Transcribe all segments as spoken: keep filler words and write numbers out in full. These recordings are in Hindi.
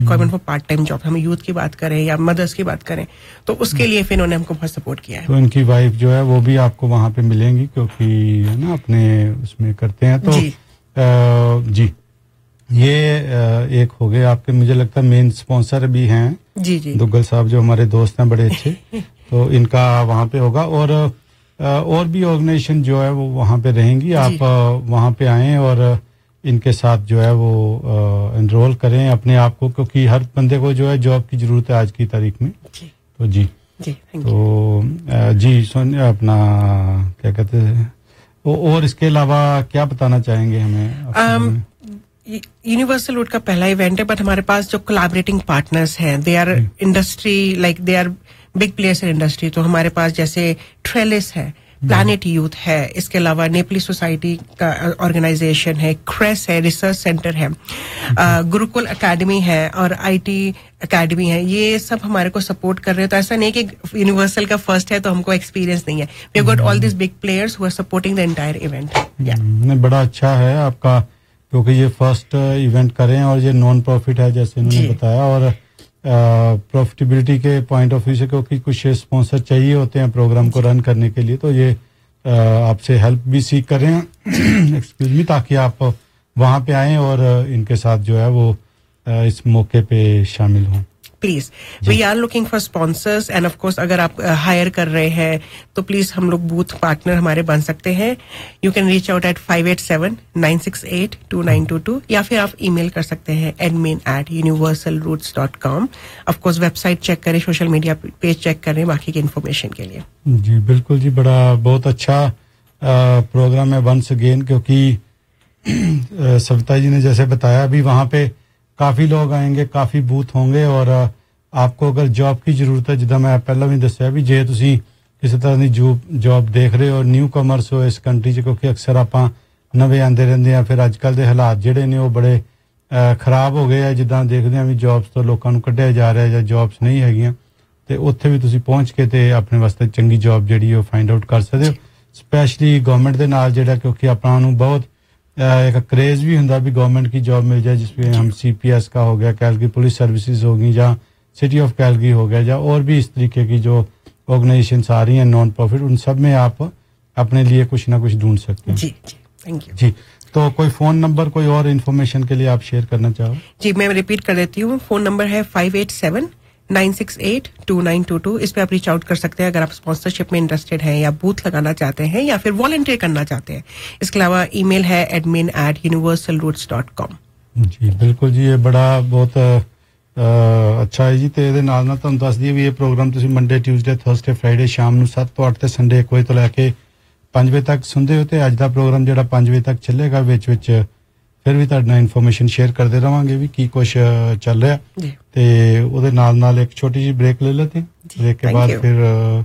Requirement for part time job, हम यूथ की बात करें या मदर्स की बात करें, तो उसके लिए फिर उन्होंने हमको बहुत सपोर्ट किया है। तो इनकी वाइफ जो है वो भी आपको वहाँ पे मिलेंगी, क्योंकि है ना अपने उसमें करते हैं। तो जी, आ, जी ये आ, एक हो गए आपके, मुझे लगता है मेन स्पॉन्सर भी हैं जी जी दुग्गल साहब, जो हमारे दोस्त हैं बड़े अच्छे। तो इनका वहाँ पे होगा, और और भी ऑर्गेनाइजेशन जो है वो वहाँ पे रहेंगी। आप वहाँ पे आएँ और इनके साथ जो है वो एनरोल करें अपने आप को, क्योंकि हर बंदे को जो है जॉब की जरूरत है आज की तारीख में। जी। तो जी जी तो जी सुन अपना क्या कहते हैं, और इसके अलावा क्या बताना चाहेंगे हमें? यूनिवर्सल रूट का पहला इवेंट है, बट हमारे पास जो कोलैबोरेटिंग पार्टनर्स हैं they our industry, like they are big players in industry. तो हमारे पास जैसे ट्रेलिस है, प्लैनेट यूथ है, इसके अलावा नेपली सोसाइटी का ऑर्गेनाइजेशन है, क्रेस है, रिसर्च सेंटर है, गुरुकुल एकेडमी है और आईटी एकेडमी है। ये सब हमारे को सपोर्ट कर रहे हैं। तो ऐसा नहीं कि यूनिवर्सल का फर्स्ट है तो हमको एक्सपीरियंस नहीं है। We have got all this big players who are supporting the entire event. नहीं, बड़ा अच्छा है आपका, क्योंकि ये फर्स्ट इवेंट कर रहे हैं और ये नॉन प्रॉफिट है जैसे उन्होंने बताया, और प्रॉफिटेबिलिटी के पॉइंट ऑफ व्यू से, क्योंकि कुछ स्पॉन्सर चाहिए होते हैं प्रोग्राम को रन करने के लिए, तो ये आपसे हेल्प भी सीख कर रहे हैं एक्सक्यूज मी, ताकि आप वहाँ पे आएं और इनके साथ जो है वो इस मौके पे शामिल हों। Please, we are looking for sponsors end of course अगर आप हायर uh, कर रहे हैं तो प्लीज हम लोग बूथ पार्टनर हमारे बन सकते हैं। You can reach out at five eight seven nine six eight to nine to to, या फिर आप ईमेल कर सकते हैं admin at universal roots dot com. Of course website check करें, सोशल मीडिया पेज चेक करें बाकी की इन्फॉर्मेशन के लिए। जी बिल्कुल जी, बड़ा बहुत अच्छा प्रोग्राम है वंस अगेन, क्योंकि सविता जी ने जैसे बताया अभी वहाँ पे काफी लोग आएंगे, काफी बूथ होंगे, और आपको अगर जॉब की जरूरत है, जिदा मैं पहला भी दस्या भी जे तुसी किसी तरह की जॉब देख रहे हो, न्यू कमर्स हो इस कंट्री च, क्योंकि अक्सर आपां नवे आंदे रहंदे आ, फिर अजकल दे हालात जिहड़े ने वो बड़े खराब हो गए आ, जिदा देखदे आ भी जॉब्स तो लोकां नूं कढिया जा रहा है ਜਾਂ जॉब्स नहीं हैगियां, ते उत्थे भी तुसी पहुंच के ते अपने वास्ते चंगी जॉब जिहड़ी ਉਹ फाइंड आउट कर सकदे हो। स्पैशली गवर्नमेंट दे नाल जिहड़ा, क्योंकि आपां नूं बहुत एक क्रेज भी हुंदा भी गवर्नमेंट की जॉब मिल जाए, जिसमें हम सीपीएस का हो गया, कैलगरी पुलिस सर्विसेज होगी, या सिटी ऑफ कैलगरी हो गया, या और भी इस तरीके की जो ऑर्गेनाइजेशंस आ रही हैं नॉन प्रॉफिट, उन सब में आप अपने लिए कुछ ना कुछ ढूंढ सकते हैं। जी जी, थैंक यू जी। तो कोई फोन नंबर, कोई और इन्फॉर्मेशन के लिए आप शेयर करना चाहो? जी मैं रिपीट कर देती हूँ। फोन नंबर है five eight seven nine six eight to nine to to. इस पे आप रीच आउट कर सकते हैं अगर आप स्पॉन्सरशिप में इंटरेस्टेड हैं, या बूथ लगाना चाहते हैं, या फिर वॉलंटियर करना चाहते हैं। इसके अलावा ईमेल है admin at universal roots dot com. जी बिल्कुल जी, ये बड़ा बहुत आ, अच्छा है जी। तो ਇਹਦੇ ਨਾਲ ਨਾਲ ਤੁਹਾਨੂੰ ਦੱਸ ਦਈਏ ਵੀ ਇਹ ਪ੍ਰੋਗਰਾਮ ਤੁਸੀਂ ਮੰਡੇ ਟਿਊਜ਼ਡੇ ਥਰਸਡੇ ਫਰਾਈਡੇ ਸ਼ਾਮ ਨੂੰ ਸੱਤ ਤੋਂ ਅੱਠ ਤੇ ਸੰਡੇ ਇੱਕ ਵਜੇ ਤੋਂ ਲੈ ਕੇ ਪੰਜ ਵਜੇ ਤੱਕ ਸੁਣਦੇ ਹੋ, ਤੇ ਅੱਜ ਦਾ ਪ੍ਰੋਗਰਾਮ ਜਿਹੜਾ ਪੰਜ ਵਜੇ ਤੱਕ ਚੱਲੇਗਾ, ਵਿੱਚ ਵਿੱਚ ਫਿਰ ਵੀ ਤੁਹਾਡੇ ਨਾਲ ਇਨਫੋਰਮੇਸ਼ਨ ਸ਼ੇਅਰ ਕਰਦੇ ਰਵਾਂਗੇ ਵੀ ਕੀ ਕੁਝ ਚੱਲ ਰਿਹਾ, ਤੇ ਉਹਦੇ ਨਾਲ ਨਾਲ ਇੱਕ ਛੋਟੀ ਜਿਹੀ ब्रेक ले लेते हैं, ब्रेक के बाद फिर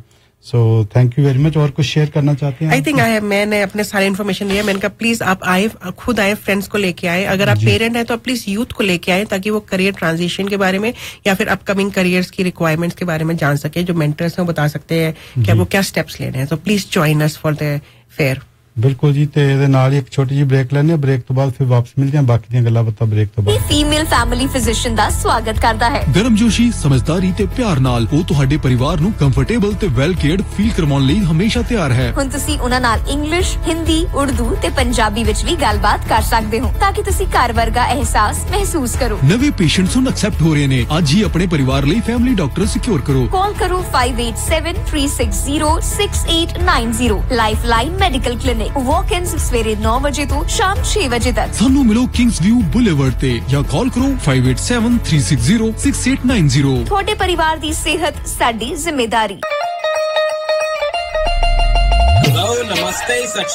so thank you very much. और कुछ शेयर करना चाहते हैं? आई थिंक आई मैंने अपने सारे इन्फॉर्मेशन दिया। मैंने कहा प्लीज आप आए, खुद आए, फ्रेंड्स को लेके आए। अगर आप पेरेंट हैं तो प्लीज यूथ को लेके आए, ताकि वो करियर ट्रांजिशन के बारे में या फिर अपकमिंग करियर्स की रिक्वायरमेंट्स के बारे में जान सके। जो मेंटर्स हैं वो बता सकते हैं कि वो क्या स्टेप्स लेने हैं। तो please join us for the fair. बिल्कुल जी। ते ਇਹਦੇ ਨਾਲ ਹੀ ਇੱਕ ਛੋਟੀ ਜਿਹੀ ਬ੍ਰੇਕ ਲੈਣੇ ਆ, ਬ੍ਰੇਕ ਤੋਂ ਬਾਅਦ ਫਿਰ ਵਾਪਸ ਮਿਲਦੇ ਹਾਂ, ਬਾਕੀ ਦੀਆਂ ਗੱਲਾਂ ਬਾਤਾਂ ਬ੍ਰੇਕ ਤੋਂ ਬਾਅਦ। ਫੀਮੇਲ ਫੈਮਿਲੀ ਫਿਜ਼ੀਸ਼ੀਅਨ ਦਾ ਸਵਾਗਤ ਕਰਦਾ ਹੈ। ਗਰਮਜੋਸ਼ੀ, ਸਮਝਦਾਰੀ ਤੇ ਪਿਆਰ ਨਾਲ ਉਹ ਤੁਹਾਡੇ ਪਰਿਵਾਰ ਨੂੰ ਕੰਫਰਟੇਬਲ ਤੇ ਵੈਲ ਕੇਅਰਡ ਫੀਲ ਕਰਵਾਉਣ ਲਈ ਹਮੇਸ਼ਾ ਤਿਆਰ ਹੈ। ਹੁਣ ਤੁਸੀਂ ਉਹਨਾਂ ਨਾਲ ਇੰਗਲਿਸ਼, ਹਿੰਦੀ, ਉਰਦੂ ਤੇ ਪੰਜਾਬੀ ਵਿੱਚ ਵੀ ਗੱਲਬਾਤ ਕਰ ਸਕਦੇ ਹੋ, ਤਾਂ ਕਿ ਤੁਸੀਂ ਘਰ ਵਰਗਾ ਅਹਿਸਾਸ ਮਹਿਸੂਸ ਕਰੋ। ਨਵੇਂ ਪੇਸ਼ੈਂਟਸ ਹੁਣ ਐਕਸੈਪਟ ਹੋ ਰਹੇ ਨੇ। ਅੱਜ ਹੀ ਆਪਣੇ ਪਰਿਵਾਰ ਲਈ ਫੈਮਿਲੀ ਡਾਕਟਰ ਸਿਕਿਉਰ ਕਰੋ। ਕਾਲ ਕਰੋ five eight seven three six zero six eight nine zero। Lifeline medical clinic, ਵਾਕ-ਇਨਸ ਸਵੇਰੇ ਨੌ ਵਜੇ ਤੋਂ ਸ਼ਾਮ ਛੇ ਵਜੇ ਤੱਕ। ਸਾਨੂੰ ਮਿਲੋ ਕਿੰਗਸ ਵਿਊ ਬੁਲੇਵਰਡ ਤੇ, ਜਾਂ ਕਾਲ ਕਰੋ five eight seven three six zero six eight nine zero। ਤੁਹਾਡੇ ਪਰਿਵਾਰ ਦੀ ਸਿਹਤ ਸਾਡੀ ਜ਼ਿੰਮੇਵਾਰੀ। Hello, namaste,